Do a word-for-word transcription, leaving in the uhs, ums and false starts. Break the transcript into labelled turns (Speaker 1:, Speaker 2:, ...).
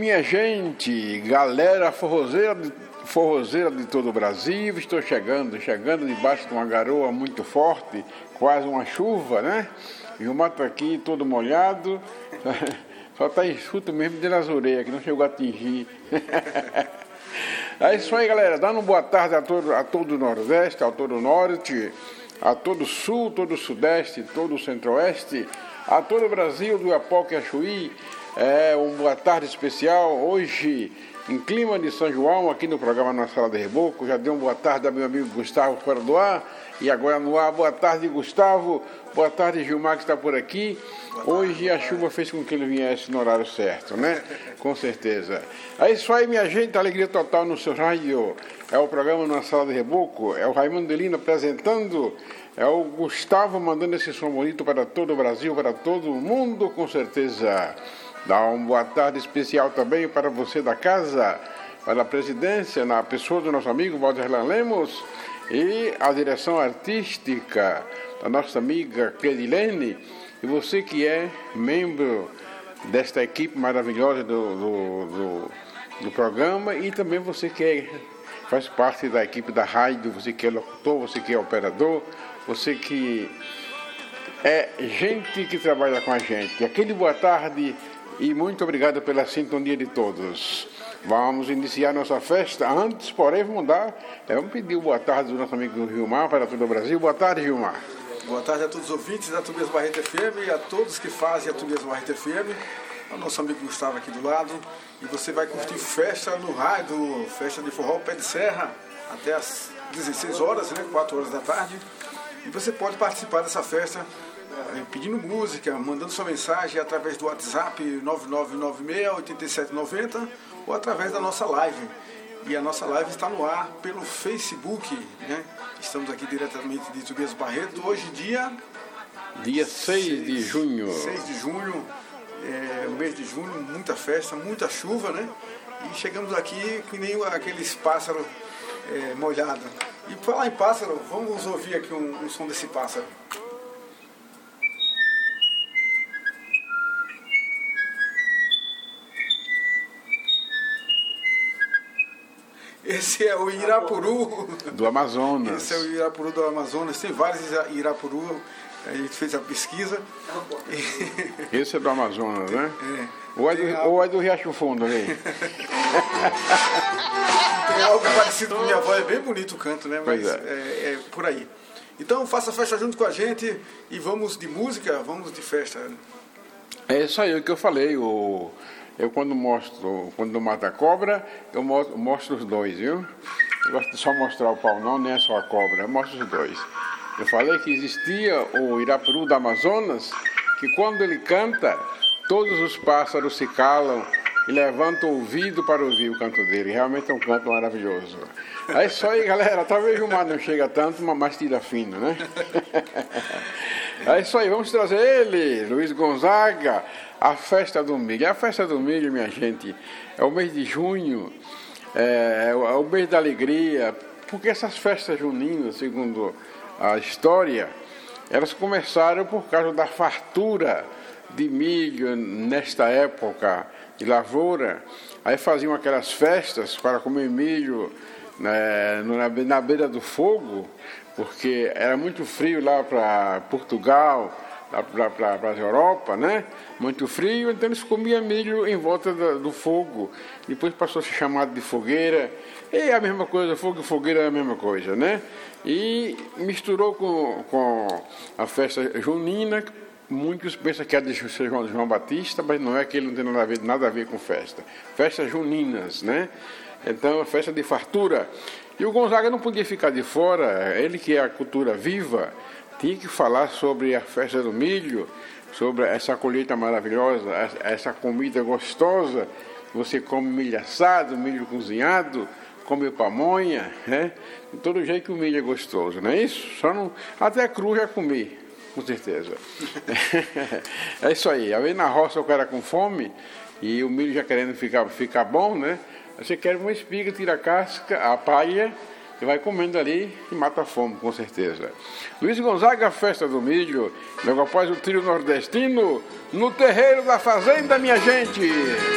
Speaker 1: minha gente, galera forrozeira de, forrozeira de todo o Brasil, estou chegando, chegando debaixo de uma garoa muito forte, quase uma chuva, né? E o mato aqui todo molhado, só está enxuto mesmo de nas orelhas, que não chegou a atingir. É isso aí, galera, dando uma boa tarde a todo, a todo o Nordeste, a todo o Norte, a todo o Sul, todo o Sudeste, todo o Centro-Oeste, a todo o Brasil, do Iapoque a Chuí. É uma boa tarde especial, hoje em clima de São João, aqui no programa Na Sala de Reboco. Já dei uma boa tarde ao meu amigo Gustavo fora do ar, e agora no ar. Boa tarde, Gustavo, boa tarde, Gilmar, que está por aqui. Hoje a chuva fez com que ele viesse no horário certo, né? Com certeza. É isso aí, minha gente, alegria total no seu rádio. É o programa Na Sala de Reboco, é o Raimundo Delino apresentando, é o Gustavo mandando esse som bonito para todo o Brasil, para todo o mundo, com certeza. Dá uma boa tarde especial também para você da casa, para a presidência, na pessoa do nosso amigo Valderlan Lemos, e a direção artística da nossa amiga Cledilene, e você que é membro desta equipe maravilhosa do, do, do, do programa, e também você que é, faz parte da equipe da rádio, você que é locutor, você que é operador, você que é gente que trabalha com a gente. Aquele boa tarde e muito obrigado pela sintonia de todos. Vamos iniciar nossa festa. Antes, porém, vamos dar, vamos pedir boa tarde do nosso amigo Gilmar para todo o Brasil. Boa tarde, Gilmar.
Speaker 2: Boa tarde a todos os ouvintes da Tobias Barreto F M e a todos que fazem a Tobias Barreto F M. O nosso amigo Gustavo aqui do lado. E você vai curtir festa no rádio, festa de forró Pé de Serra, até às dezesseis horas, né, quatro horas da tarde. E você pode participar dessa festa pedindo música, mandando sua mensagem através do WhatsApp nove nove nove seis oito sete nove zero ou através da nossa live. E a nossa live está no ar pelo Facebook, né? Estamos aqui diretamente de Tobias Barreto, hoje dia...
Speaker 1: Dia seis de junho.
Speaker 2: seis de junho, é, mês de junho, muita festa, muita chuva, né? E chegamos aqui que nem aqueles pássaros é, molhados. E por falar em pássaro, vamos ouvir aqui um, um som desse pássaro. Esse é o Irapuru
Speaker 1: do Amazonas.
Speaker 2: Esse é o Irapuru do Amazonas. Tem vários Irapuru. A gente fez a pesquisa.
Speaker 1: Esse é do Amazonas, né?
Speaker 2: É.
Speaker 1: Ou é do, a... ou é do Riacho Fundo ali.
Speaker 2: Tem algo parecido com minha voz. É bem bonito o canto, né? Mas
Speaker 1: é.
Speaker 2: É, é por aí. Então faça festa junto com a gente e vamos de música, vamos de festa.
Speaker 1: É isso aí o que eu falei. O... Eu quando mostro, quando mato a cobra, eu mostro, mostro os dois, viu? Eu gosto de só mostrar o pau não, nem é só a cobra, eu mostro os dois. Eu falei que existia o Irapuru do Amazonas, que quando ele canta, todos os pássaros se calam e levantam o ouvido para ouvir o canto dele. Realmente é um canto maravilhoso. É isso aí, galera. Talvez o mar não chega tanto, mas tira fino, né? É isso aí, vamos trazer ele, Luiz Gonzaga, a festa do milho. A festa do milho, minha gente, é o mês de junho, é, é o mês da alegria, porque essas festas juninas, segundo a história, elas começaram por causa da fartura de milho nesta época de lavoura. Aí faziam aquelas festas para comer milho, né, na, na beira do fogo, porque era muito frio lá para Portugal, para a Europa, né? Muito frio, então eles comiam milho em volta do, do fogo. Depois passou a ser chamado de fogueira. E a mesma coisa, fogo e fogueira é a mesma coisa, né? E misturou com, com a festa junina. Muitos pensam que é de João, João Batista, mas não é, que ele não tem nada a ver, nada a ver com festa. Festas juninas, né? Então, festa de fartura. E o Gonzaga não podia ficar de fora, ele que é a cultura viva, tinha que falar sobre a festa do milho, sobre essa colheita maravilhosa, essa comida gostosa. Você come milho assado, milho cozinhado, come pamonha, né? De todo jeito que o milho é gostoso, não é isso? Só não, até cru já comi, com certeza. É isso aí, às vezes na roça o cara com fome e o milho já querendo ficar, ficar bom, né? Você quer uma espiga, tira a casca, a palha, e vai comendo ali e mata a fome, com certeza. Luiz Gonzaga, festa do milho, logo após o trio nordestino, no terreiro da fazenda, minha gente.